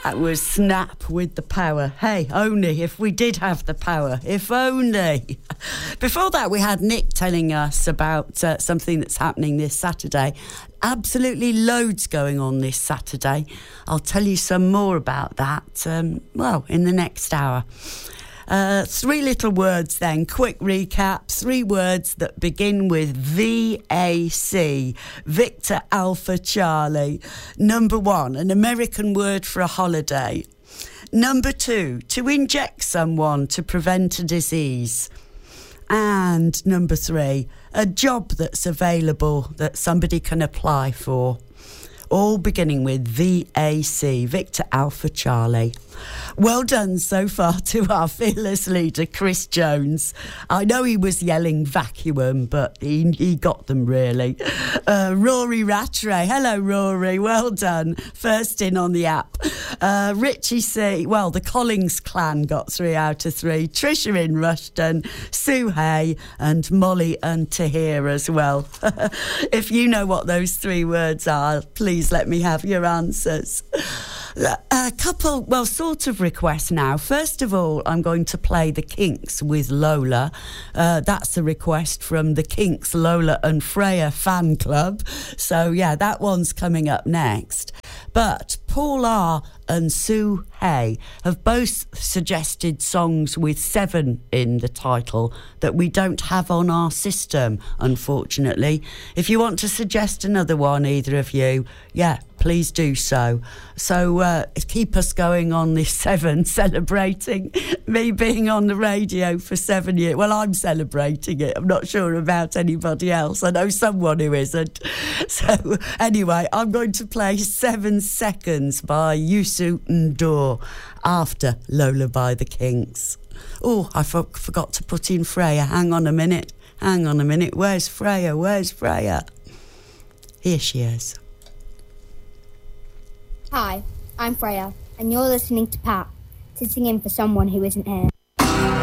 That was Snap with The Power. Hey, only if we did have the power. If only. Before that, we had Nick telling us about something that's happening this Saturday. Absolutely loads going on this Saturday. I'll tell you some more about that, in the next hour. 3 little words then, quick recap. 3 words that begin with VAC, Victor Alpha Charlie. Number 1, an American word for a holiday. Number 2, to inject someone to prevent a disease. And number 3, a job that's available that somebody can apply for. All beginning with VAC, Victor Alpha Charlie. Well done so far to our fearless leader, Chris Jones. I know he was yelling vacuum, but he got them really. Rory Rattray. Hello, Rory. Well done. First in on the app. Richie C. Well, the Collings clan got 3 out of 3. Trisha in Rushton, Sue Hay, and Molly and Tahir as well. If you know what those 3 words are, please let me have your answers. A couple, sort of requests now. First of all, I'm going to play The Kinks with Lola. That's a request from The Kinks, Lola and Freya fan club. So, yeah, that one's coming up next. But Paul R. and Sue Hay have both suggested songs with 7 in the title that we don't have on our system, unfortunately. If you want to suggest another one, either of you, please do so. So keep us going on this 7, celebrating me being on the radio for 7 years. Well, I'm celebrating it. I'm not sure about anybody else. I know someone who isn't. So anyway, I'm going to play 7 Seconds by Youssou N'Dour after Lola by the Kinks. Oh, I forgot to put in Freya. Hang on a minute. Where's Freya? Here she is. Hi, I'm Freya, and you're listening to Pat, sitting in for someone who isn't here.